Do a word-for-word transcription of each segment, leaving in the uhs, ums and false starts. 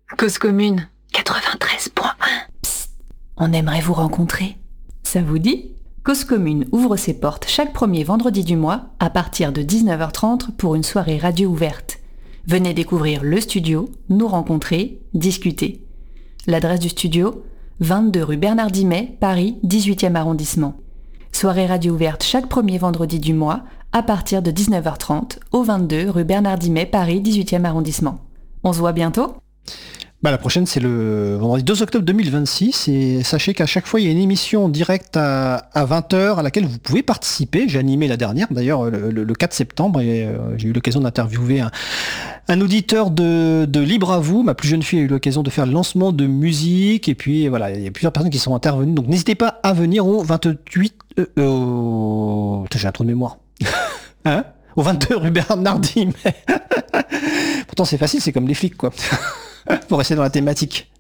Cause commune quatre-vingt-treize point un. Psst, on aimerait vous rencontrer. Ça vous dit ? Cause commune ouvre ses portes chaque premier vendredi du mois à partir de dix-neuf heures trente pour une soirée radio ouverte. Venez découvrir le studio, nous rencontrer, discuter. L'adresse du studio, vingt-deux rue Bernard Dimet, Paris, dix-huitième arrondissement. Soirée radio ouverte chaque premier vendredi du mois à partir de dix-neuf heures trente au vingt-deux rue Bernard Dimet, Paris, dix-huitième arrondissement. On se voit bientôt ? Bah, la prochaine, c'est le vendredi deux octobre deux mille vingt-six, et sachez qu'à chaque fois, il y a une émission directe à, à vingt heures à laquelle vous pouvez participer. J'ai animé la dernière, d'ailleurs, le, le, le quatre septembre, et euh, j'ai eu l'occasion d'interviewer un, un auditeur de, de Libre à vous. Ma plus jeune fille a eu l'occasion de faire le lancement de musique, et puis voilà, il y a plusieurs personnes qui sont intervenues, donc n'hésitez pas à venir au vingt-huit... Euh, euh, au... Putain, j'ai un trou de mémoire. Hein au vingt-deux rue Bernard Dimet. Pourtant, c'est facile, c'est comme les flics, quoi. Pour rester dans la thématique.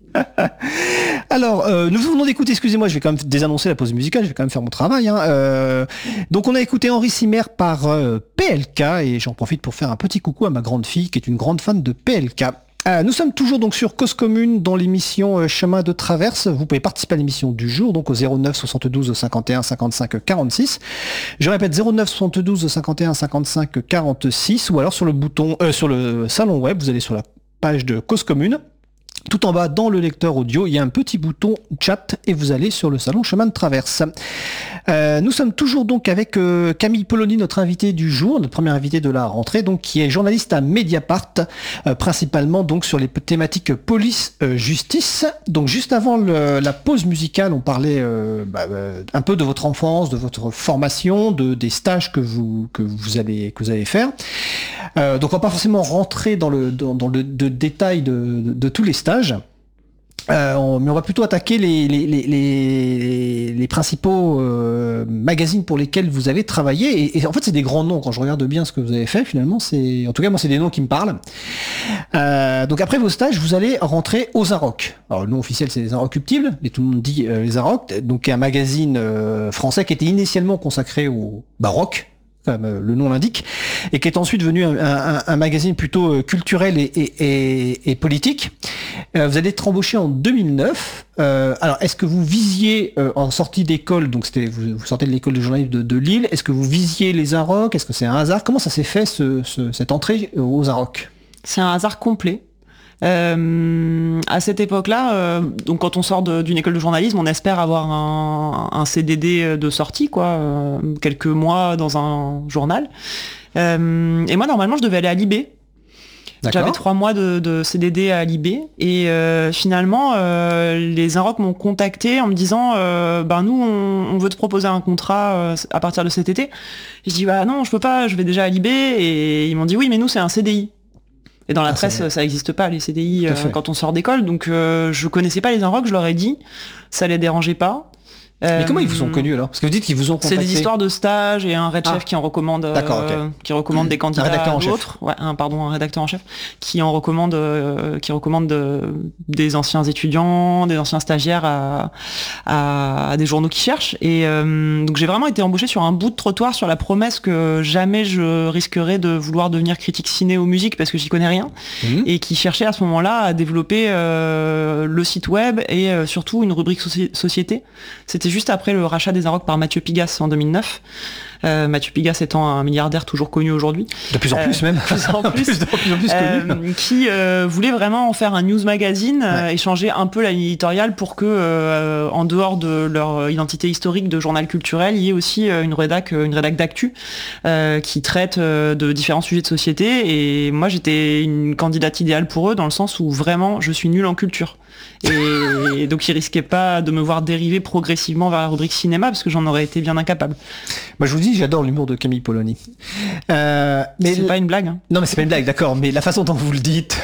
Alors, euh, nous venons d'écouter, excusez-moi, je vais quand même désannoncer la pause musicale, je vais quand même faire mon travail. Hein. Euh, donc, on a écouté Henri Simer par euh, P L K, et j'en profite pour faire un petit coucou à ma grande fille, qui est une grande fan de P L K. Euh, nous sommes toujours donc sur Cause Commune dans l'émission euh, Chemin de Traverse. Vous pouvez participer à l'émission du jour, donc au zéro neuf soixante-douze cinquante et un cinquante-cinq quarante-six. Je répète, zéro neuf soixante-douze cinquante et un cinquante-cinq quarante-six, ou alors sur le bouton, euh, sur le salon web, vous allez sur la page de Cause Commune. Tout en bas, dans le lecteur audio, il y a un petit bouton chat et vous allez sur le salon Chemin de Traverse. Euh, nous sommes toujours donc avec euh, Camille Polony, notre invité du jour, notre premier invité de la rentrée, donc qui est journaliste à Mediapart, euh, principalement donc sur les thématiques police-justice. Euh, donc juste avant le, la pause musicale, on parlait euh, bah, euh, un peu de votre enfance, de votre formation, de des stages que vous que vous allez que vous allez faire. Euh, donc on va pas forcément rentrer dans le dans, dans le de détail de, de, de tous les stages. Euh, on, mais on va plutôt attaquer les, les, les, les, les principaux euh, magazines pour lesquels vous avez travaillé. Et, et en fait, c'est des grands noms. Quand je regarde bien ce que vous avez fait, finalement, c'est, en tout cas, moi, c'est des noms qui me parlent. Euh, donc après vos stages, vous allez rentrer aux Arocs. Alors le nom officiel, c'est les Inrecuptibles, mais tout le monde dit euh, les Arocs. Donc un magazine euh, français qui était initialement consacré au baroque, comme euh, le nom l'indique, et qui est ensuite devenu un, un, un magazine plutôt euh, culturel et, et, et, et politique. Euh, vous allez être embauché en deux mille neuf. Euh, alors, est-ce que vous visiez euh, en sortie d'école, donc c'était vous, vous sortez de l'école de journalisme de, de Lille, est-ce que vous visiez les Arocs? Est-ce que c'est un hasard? Comment ça s'est fait ce, ce, cette entrée aux Arocs? C'est un hasard complet. Euh, à cette époque-là, euh, donc quand on sort de, d'une école de journalisme, on espère avoir un, un C D D de sortie, quoi, euh, quelques mois dans un journal. Euh, et moi, normalement, je devais aller à l'I B. D'accord. J'avais trois mois de, de C D D à l'I B et euh, finalement euh, les Inrocks m'ont contacté en me disant euh, ben nous on, on veut te proposer un contrat euh, à partir de cet été. Et je dis bah non je peux pas, je vais déjà à l'I B et ils m'ont dit oui mais nous c'est un C D I. Et dans la ah, presse, c'est... ça n'existe pas, les C D I, euh, quand on sort d'école. Donc, euh, je connaissais pas les Inrocks, je leur ai dit. Ça les dérangeait pas. Mais euh, comment ils vous ont connus alors? Parce que vous dites qu'ils vous ont contacté. C'est des histoires de stage et un red chef ah. qui en recommande, euh, okay. qui recommande mmh. des candidats. Un rédacteur en chef. Autres. Ouais, un, pardon, un rédacteur en chef qui en recommande, euh, qui recommande de, des anciens étudiants, des anciens stagiaires à, à, à des journaux qui cherchent. Et euh, donc j'ai vraiment été embauchée sur un bout de trottoir sur la promesse que jamais je risquerais de vouloir devenir critique ciné ou musique parce que j'y connais rien mmh. et qui cherchait à ce moment-là à développer euh, le site web et euh, surtout une rubrique soci- société. C'était juste après le rachat des Inrocks par Mathieu Pigasse en deux mille neuf. Euh, Mathieu Pigasse étant un milliardaire toujours connu aujourd'hui. De plus en plus euh, même. De plus en plus. de plus en plus euh, connu. Qui euh, voulait vraiment en faire un news magazine, ouais. euh, et changer un peu la ligne éditoriale pour que, euh, en dehors de leur identité historique de journal culturel, il y ait aussi euh, une rédac, une rédac d'actu euh, qui traite euh, de différents sujets de société. Et moi, j'étais une candidate idéale pour eux dans le sens où vraiment, je suis nulle en culture. Et, et donc ils risquaient pas de me voir dériver progressivement vers la rubrique cinéma parce que j'en aurais été bien incapable. Moi je vous dis, j'adore l'humour de Camille Polony. Euh, mais c'est l... pas une blague. Hein. Non mais c'est pas une blague, d'accord. Mais la façon dont vous le dites,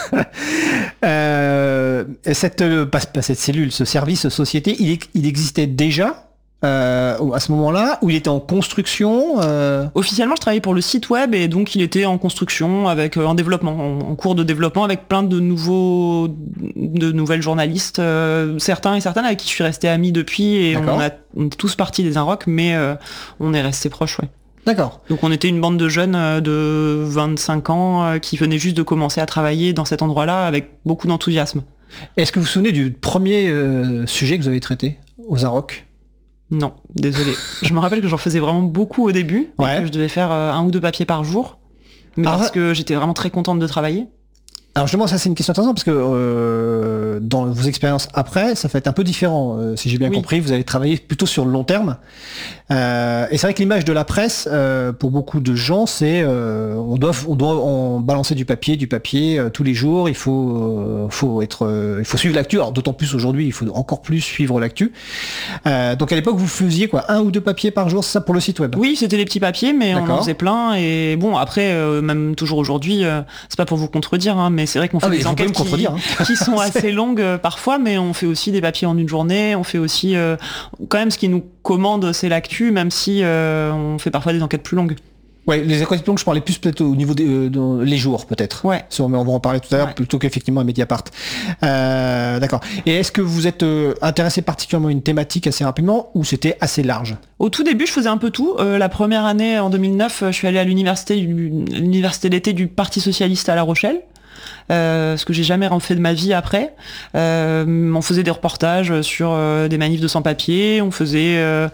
euh, cette pas, pas cette cellule, ce service société, il, il existait déjà. Euh, à ce moment-là, où il était en construction euh... Officiellement, je travaillais pour le site web et donc il était en construction, avec euh, en développement, en, en cours de développement, avec plein de nouveaux, de nouvelles journalistes, euh, certains et certaines avec qui je suis resté amie depuis et on, a, on est tous partis des Inrocks, mais euh, on est restés proches, ouais. D'accord. Donc on était une bande de jeunes euh, de vingt-cinq ans euh, qui venaient juste de commencer à travailler dans cet endroit-là avec beaucoup d'enthousiasme. Est-ce que vous vous souvenez du premier euh, sujet que vous avez traité aux Arocs ? Non, désolé. Je me rappelle que j'en faisais vraiment beaucoup au début, Ouais. et que je devais faire euh, un ou deux papiers par jour, mais Ah, parce ouais. que j'étais vraiment très contente de travailler. Alors justement, ça c'est une question intéressante parce que euh, dans vos expériences après, ça va être un peu différent. Euh, si j'ai bien Oui. compris, vous allez travailler plutôt sur le long terme. Euh, et c'est vrai que l'image de la presse, euh, pour beaucoup de gens, c'est euh, on doit on doit en balancer du papier, du papier euh, tous les jours. Il faut euh, faut être euh, il faut suivre l'actu. Alors d'autant plus aujourd'hui, il faut encore plus suivre l'actu. Euh, donc à l'époque, vous faisiez quoi, un ou deux papiers par jour, c'est ça pour le site web? Oui, c'était des petits papiers, mais on D'accord. en faisait plein. Et bon, après, euh, même toujours aujourd'hui, euh, c'est pas pour vous contredire, hein, mais c'est vrai qu'on fait Ah, mais des vous pouvez enquêtes me contredire, qui, hein. qui sont assez longues euh, parfois, mais on fait aussi des papiers en une journée. On fait aussi, euh, quand même, ce qui nous commande, c'est l'actu, même si euh, on fait parfois des enquêtes plus longues. Ouais, les enquêtes longues, je parlais plus peut-être au niveau des euh, dans les jours, peut-être. Ouais. Sur- mais on va en parler tout à l'heure, Ouais. plutôt qu'effectivement à Mediapart. Euh, d'accord. Et est-ce que vous êtes euh, intéressé particulièrement à une thématique assez rapidement, ou c'était assez large? Au tout début, je faisais un peu tout. Euh, la première année, en deux mille neuf, je suis allée à l'université, du- l'université d'été du Parti socialiste à La Rochelle. Euh, ce que j'ai jamais refait de ma vie après. Euh, on faisait des reportages sur euh, des manifs de sans-papiers, on faisait euh,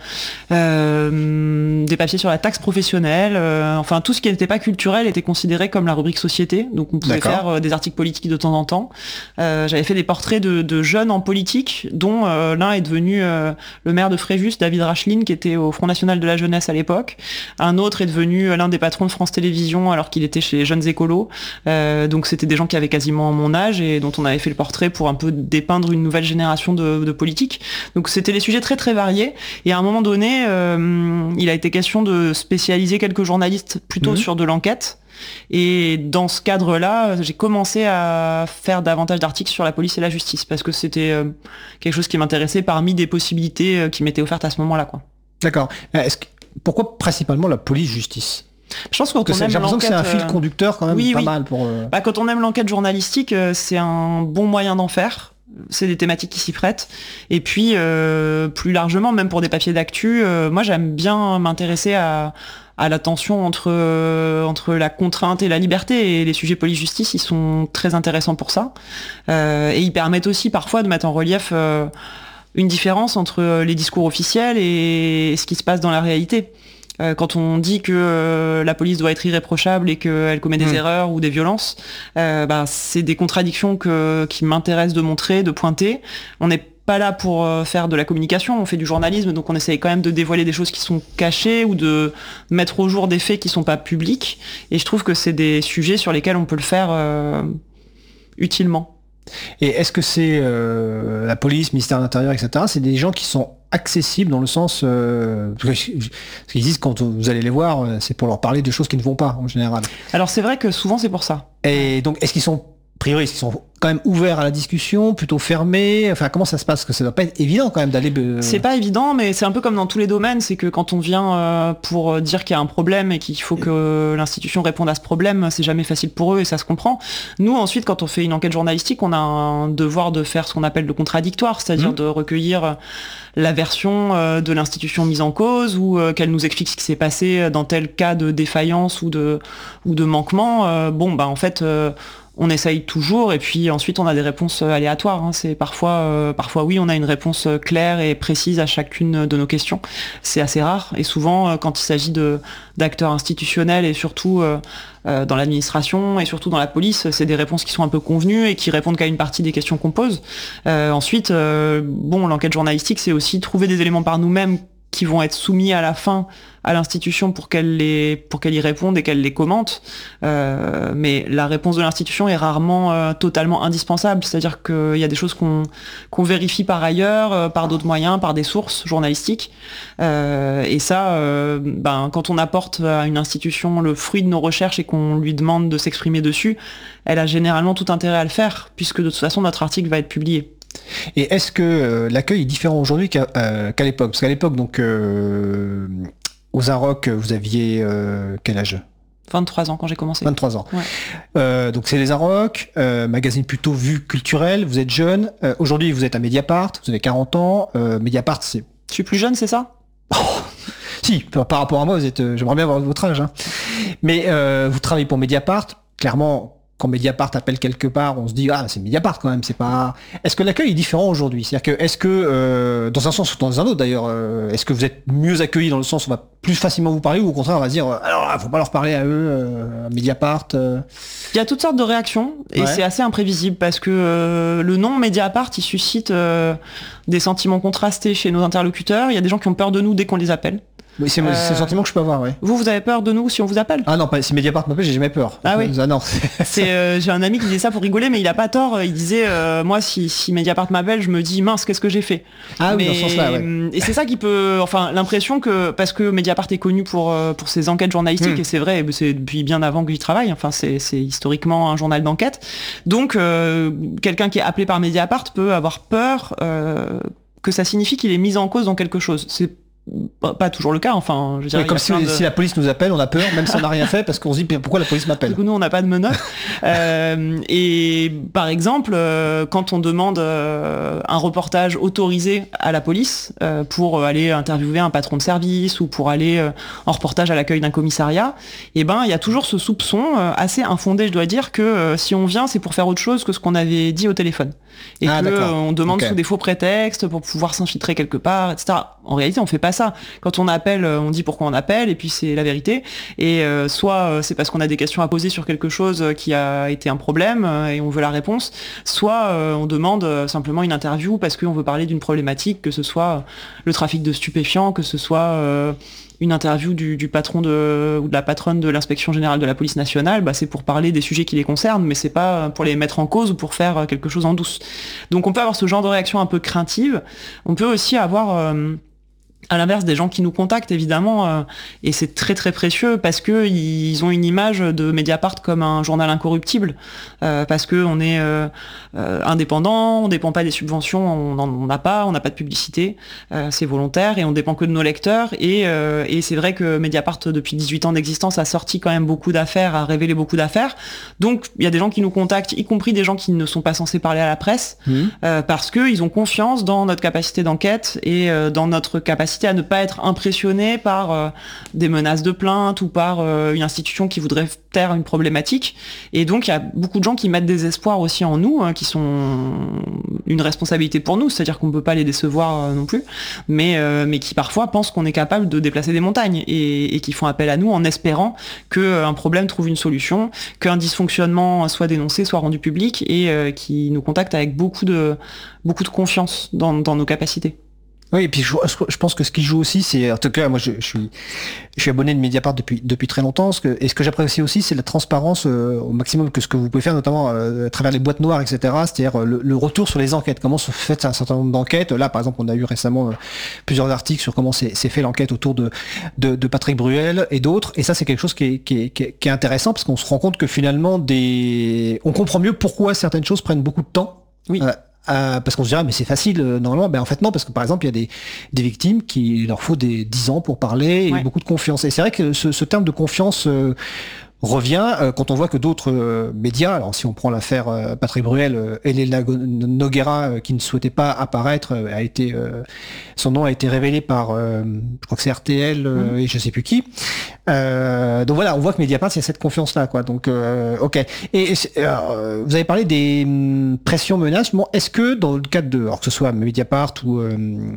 euh, des papiers sur la taxe professionnelle, euh, enfin tout ce qui n'était pas culturel était considéré comme la rubrique société, donc on pouvait D'accord. faire euh, des articles politiques de temps en temps. Euh, j'avais fait des portraits de, de jeunes en politique, dont euh, l'un est devenu euh, le maire de Fréjus, David Racheline, qui était au Front National de la Jeunesse à l'époque. Un autre est devenu l'un des patrons de France Télévisions alors qu'il était chez les Jeunes Écolos. Euh, donc c'était des gens qui avaient quasiment mon âge et dont on avait fait le portrait pour un peu dépeindre une nouvelle génération de, de politiques. Donc c'était des sujets très très variés. Et à un moment donné, euh, il a été question de spécialiser quelques journalistes plutôt Mhm. sur de l'enquête. Et dans ce cadre-là, j'ai commencé à faire davantage d'articles sur la police et la justice parce que c'était euh, quelque chose qui m'intéressait parmi des possibilités euh, qui m'étaient offertes à ce moment-là, quoi. D'accord. Euh, Est-ce que, pourquoi principalement la police-justice? Je pense que quand Parce que on c'est- aime j'ai l'impression que c'est un l'enquête, fil euh, conducteur quand même oui, pas oui. mal pour. euh, Bah, quand on aime l'enquête journalistique, euh, c'est un bon moyen d'en faire. C'est des thématiques qui s'y prêtent. Et puis, euh, plus largement, même pour des papiers d'actu, euh, moi j'aime bien m'intéresser à, à la tension entre, euh, entre la contrainte et la liberté. Et les sujets police-justice, ils sont très intéressants pour ça. Euh, et ils permettent aussi parfois de mettre en relief euh, une différence entre les discours officiels et ce qui se passe dans la réalité. Euh, quand on dit que euh, la police doit être irréprochable et qu'elle commet des Mmh. erreurs ou des violences, euh, bah, c'est des contradictions que, qui m'intéressent de montrer, de pointer. On n'est pas là pour euh, faire de la communication, on fait du journalisme, donc on essaye quand même de dévoiler des choses qui sont cachées ou de mettre au jour des faits qui sont pas publics. Et je trouve que c'est des sujets sur lesquels on peut le faire euh, utilement. Et est-ce que c'est euh, la police, ministère de l'Intérieur, et cetera. C'est des gens qui sont accessibles dans le sens euh, parce que- parce qu'ils disent quand vous allez les voir, euh, c'est pour leur parler de choses qui ne vont pas en général. Alors c'est vrai que souvent c'est pour ça. Et donc est-ce qu'ils sont a priori, est-ce qu'ils sont quand même ouverts à la discussion, plutôt fermés? Enfin, comment ça se passe? Parce que ça doit pas être évident quand même d'aller. euh, C'est pas évident, mais c'est un peu comme dans tous les domaines, c'est que quand on vient euh, pour dire qu'il y a un problème et qu'il faut que l'institution réponde à ce problème, c'est jamais facile pour eux et ça se comprend. Nous, ensuite, quand on fait une enquête journalistique, on a un devoir de faire ce qu'on appelle le contradictoire, c'est-à-dire Mmh. de recueillir la version euh, de l'institution mise en cause ou euh, qu'elle nous explique ce qui s'est passé dans tel cas de défaillance ou de, ou de manquement. Euh, bon, bah en fait... Euh, on essaye toujours et puis ensuite on a des réponses aléatoires. Hein. C'est parfois, euh, parfois oui, on a une réponse claire et précise à chacune de nos questions. C'est assez rare et souvent euh, quand il s'agit de d'acteurs institutionnels et surtout euh, euh, dans l'administration et surtout dans la police, c'est des réponses qui sont un peu convenues et qui répondent qu'à une partie des questions qu'on pose. Euh, ensuite, euh, bon, l'enquête journalistique, c'est aussi trouver des éléments par nous-mêmes qui vont être soumis à la fin à l'institution pour qu'elle les pour qu'elle y réponde et qu'elle les commente. Euh, mais la réponse de l'institution est rarement euh, totalement indispensable. C'est-à-dire qu'il y a des choses qu'on qu'on vérifie par ailleurs, euh, par d'autres moyens, par des sources journalistiques. Euh, et ça, euh, ben, quand on apporte à une institution le fruit de nos recherches et qu'on lui demande de s'exprimer dessus, elle a généralement tout intérêt à le faire, puisque de toute façon notre article va être publié. Et est-ce que euh, l'accueil est différent aujourd'hui qu'à, euh, qu'à l'époque? Parce qu'à l'époque, donc, euh, aux Arocs, vous aviez euh, quel âge? vingt-trois ans quand j'ai commencé. vingt-trois ans. Ouais. Euh, donc c'est les Arocs, euh, magazine plutôt vu culturel, vous êtes jeune. Euh, aujourd'hui, vous êtes à Mediapart, vous avez quarante ans. Euh, Mediapart, c'est... Je suis plus jeune, c'est ça? Si, si, par, par rapport à moi, vous êtes, euh, j'aimerais bien avoir votre âge. Hein. Mais euh, vous travaillez pour Mediapart, clairement. Quand Mediapart appelle quelque part, on se dit ah c'est Mediapart quand même, c'est pas. Est-ce que l'accueil est différent aujourd'hui ? C'est-à-dire que est-ce que euh, dans un sens ou dans un autre d'ailleurs, euh, est-ce que vous êtes mieux accueillis dans le sens où on va plus facilement vous parler ou au contraire on va dire alors là, faut pas leur parler à eux, euh, à Mediapart. Euh... Il y a toutes sortes de réactions et ouais. c'est assez imprévisible parce que euh, le nom Mediapart il suscite euh, des sentiments contrastés chez nos interlocuteurs. Il y a des gens qui ont peur de nous dès qu'on les appelle. Oui, c'est, euh... c'est le sentiment que je peux avoir, oui. Vous, vous avez peur de nous si on vous appelle ? Ah non, pas, si Mediapart m'appelle, j'ai jamais peur. Ah oui. Ah non. c'est, euh, j'ai un ami qui disait ça pour rigoler, mais il a pas tort. Il disait, euh, moi, si, si Mediapart m'appelle, je me dis, mince, qu'est-ce que j'ai fait ? Ah mais, oui, dans ce sens-là, ouais. Et c'est ça qui peut, enfin, l'impression que, parce que Mediapart est connu pour, pour ses enquêtes journalistiques, mmh. et c'est vrai, c'est depuis bien avant que j'y travaille, enfin, c'est, c'est historiquement un journal d'enquête. Donc, euh, quelqu'un qui est appelé par Mediapart peut avoir peur euh, que ça signifie qu'il est mis en cause dans quelque chose. C'est pas toujours le cas, enfin je veux dire, ouais, comme si, de... si la police nous appelle, on a peur même si on n'a rien fait parce qu'on se dit pourquoi la police m'appelle. Du coup nous on n'a pas de menottes. euh, et par exemple euh, quand on demande euh, un reportage autorisé à la police euh, pour aller interviewer un patron de service ou pour aller euh, en reportage à l'accueil d'un commissariat, et ben il y a toujours ce soupçon euh, assez infondé, je dois dire, que euh, si on vient c'est pour faire autre chose que ce qu'on avait dit au téléphone et ah, que euh, on demande okay. sous des faux prétextes pour pouvoir s'infiltrer quelque part, et cetera. En réalité on fait pas ça. Quand on appelle, on dit pourquoi on appelle et puis c'est la vérité. Et euh, soit euh, c'est parce qu'on a des questions à poser sur quelque chose qui a été un problème euh, et on veut la réponse, soit euh, on demande euh, simplement une interview parce qu'on veut parler d'une problématique, que ce soit le trafic de stupéfiants, que ce soit euh, une interview du, du patron de, ou de la patronne de l'inspection générale de la police nationale, bah, c'est pour parler des sujets qui les concernent, mais c'est pas pour les mettre en cause ou pour faire quelque chose en douce. Donc on peut avoir ce genre de réaction un peu craintive. On peut aussi avoir... Euh, à l'inverse des gens qui nous contactent évidemment euh, et c'est très très précieux parce que ils ont une image de Mediapart comme un journal incorruptible euh, parce que on est euh, euh, indépendant, on dépend pas des subventions, on n'en a pas, on n'a pas de publicité, euh, c'est volontaire et on dépend que de nos lecteurs et, euh, et c'est vrai que Mediapart depuis dix-huit ans d'existence a sorti quand même beaucoup d'affaires, a révélé beaucoup d'affaires, donc il y a des gens qui nous contactent, y compris des gens qui ne sont pas censés parler à la presse mmh. euh, parce que ils ont confiance dans notre capacité d'enquête et euh, dans notre capacité à ne pas être impressionné par euh, des menaces de plainte ou par euh, une institution qui voudrait taire une problématique. Et donc, il y a beaucoup de gens qui mettent des espoirs aussi en nous, hein, qui sont une responsabilité pour nous, c'est-à-dire qu'on ne peut pas les décevoir euh, non plus, mais, euh, mais qui parfois pensent qu'on est capable de déplacer des montagnes et, et qui font appel à nous en espérant qu'un euh, problème trouve une solution, qu'un dysfonctionnement soit dénoncé, soit rendu public et euh, qui nous contactent avec beaucoup de, beaucoup de confiance dans, dans nos capacités. Oui, et puis je, je pense que ce qui joue aussi, c'est, en tout cas, moi je, je suis, je suis abonné de Mediapart depuis depuis très longtemps. Ce que, et ce que j'apprécie aussi, c'est la transparence euh, au maximum que ce que vous pouvez faire, notamment euh, à travers les boîtes noires, et cetera. C'est-à-dire le, le retour sur les enquêtes. Comment se fait un certain nombre d'enquêtes. Là, par exemple, on a eu récemment euh, plusieurs articles sur comment c'est, c'est fait l'enquête autour de, de de Patrick Bruel et d'autres. Et ça, c'est quelque chose qui est qui est, qui est, qui est intéressant parce qu'on se rend compte que finalement, des, on comprend mieux pourquoi certaines choses prennent beaucoup de temps. Oui. Euh, Euh, parce qu'on se dirait mais c'est facile euh, normalement, ben en fait non, parce que par exemple il y a des, des victimes qui il leur faut des dix ans pour parler et ouais. beaucoup de confiance, et c'est vrai que ce, ce terme de confiance euh, revient euh, quand on voit que d'autres euh, médias, alors si on prend l'affaire euh, Patrick Bruel, euh, Elena Noguera euh, qui ne souhaitait pas apparaître, euh, a été euh, son nom a été révélé par euh, je crois que c'est R T L euh, mmh. et je sais plus qui. Euh, donc voilà, on voit que Mediapart, c'est cette confiance-là, quoi. Donc, euh, ok. Et, et euh, vous avez parlé des hum, pressions, menaces. Bon, est-ce que dans le cadre de, alors que ce soit Mediapart ou euh,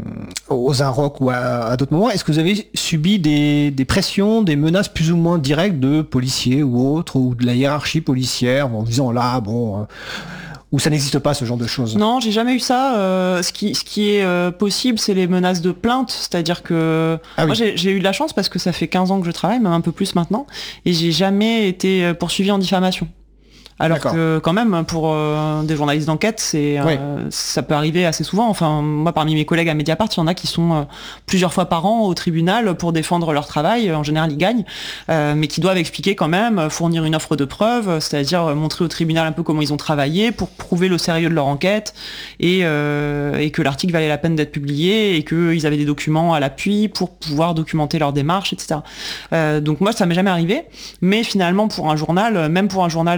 aux Inrock ou à, à d'autres moments, est-ce que vous avez subi des, des pressions, des menaces plus ou moins directes de policiers ou autres, ou de la hiérarchie policière, en disant là, bon. Euh, Ou ça n'existe pas, ce genre de choses? Non, j'ai jamais eu ça. Euh, ce qui, ce qui est euh, possible, c'est les menaces de plainte. C'est-à-dire que ah oui. moi, j'ai, j'ai eu de la chance parce que ça fait quinze ans que je travaille, même un peu plus maintenant, et j'ai jamais été poursuivi en diffamation. Alors D'accord. que quand même, pour euh, des journalistes d'enquête, c'est euh, oui. ça peut arriver assez souvent. Enfin, moi, parmi mes collègues à Mediapart, il y en a qui sont euh, plusieurs fois par an au tribunal pour défendre leur travail. En général, ils gagnent, euh, mais qui doivent expliquer quand même, fournir une offre de preuve, c'est-à-dire montrer au tribunal un peu comment ils ont travaillé pour prouver le sérieux de leur enquête et, euh, et que l'article valait la peine d'être publié et qu'ils avaient des documents à l'appui pour pouvoir documenter leur démarche, et cetera. Euh, donc moi, ça m'est jamais arrivé, mais finalement, pour un journal, même pour un journal comme Mediapart,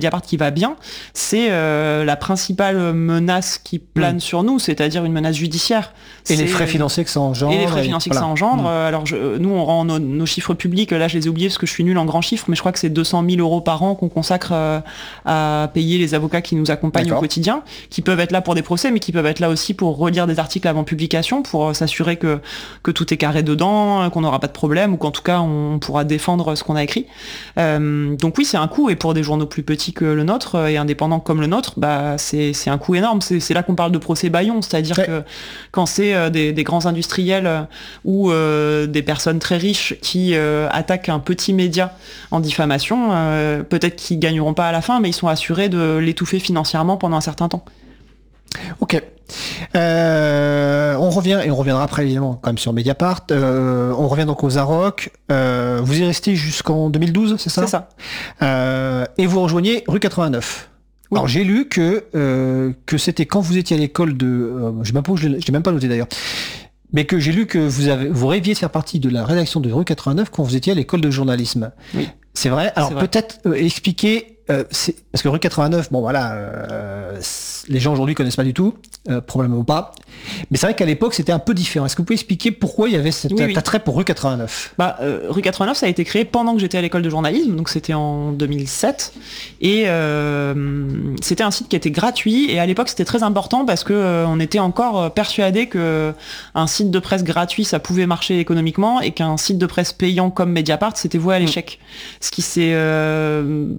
Mediapart qui va bien, c'est euh, la principale menace qui plane mmh. sur nous, c'est-à-dire une menace judiciaire. Et c'est... les frais financiers que ça engendre. Et les frais financiers et... que voilà. ça engendre. Mmh. Alors je, nous, on rend nos, nos chiffres publics, là je les ai oubliés parce que je suis nul en grands chiffres, mais je crois que c'est deux cent mille euros par an qu'on consacre euh, à payer les avocats qui nous accompagnent D'accord. au quotidien, qui peuvent être là pour des procès, mais qui peuvent être là aussi pour relire des articles avant publication, pour s'assurer que, que tout est carré dedans, qu'on n'aura pas de problème, ou qu'en tout cas on pourra défendre ce qu'on a écrit. Euh, donc oui, c'est un coût, et pour des journaux plus petits que le nôtre, et indépendants comme le nôtre, bah, c'est, c'est un coût énorme. C'est, c'est là qu'on parle de procès bâillon, c'est-à-dire ouais. que quand c'est euh, des, des grands industriels euh, ou euh, des personnes très riches qui euh, attaquent un petit média en diffamation, euh, peut-être qu'ils gagneront pas à la fin, mais ils sont assurés de l'étouffer financièrement pendant un certain temps. Ok. Euh, on revient, et on reviendra après évidemment quand même sur Mediapart. Euh, on revient donc aux Arocs. Euh, vous y restez jusqu'en deux mille douze, c'est ça ? C'est ça. Euh, et vous rejoignez Rue quatre-vingt-neuf. Oui. Alors j'ai lu que euh, que c'était quand vous étiez à l'école de, euh, je même pas, je l'ai même pas noté d'ailleurs, mais que j'ai lu que vous avez, vous rêviez de faire partie de la rédaction de Rue quatre-vingt-neuf quand vous étiez à l'école de journalisme. Oui. C'est vrai. Alors c'est vrai. peut-être euh, expliquer. Euh, c'est, parce que Rue quatre-vingt-neuf, bon voilà, euh, les gens aujourd'hui connaissent pas du tout, euh, probablement pas. Mais c'est vrai qu'à l'époque c'était un peu différent. Est-ce que vous pouvez expliquer pourquoi il y avait cet oui, oui. attrait pour Rue quatre-vingt-neuf ? Bah, euh, Rue quatre-vingt-neuf, ça a été créé pendant que j'étais à l'école de journalisme, donc c'était en deux mille sept, et euh, c'était un site qui était gratuit. Et à l'époque c'était très important parce que euh, on était encore persuadé que un site de presse gratuit ça pouvait marcher économiquement, et qu'un site de presse payant comme Mediapart c'était voué à l'échec. Mmh. Ce qui s'est euh,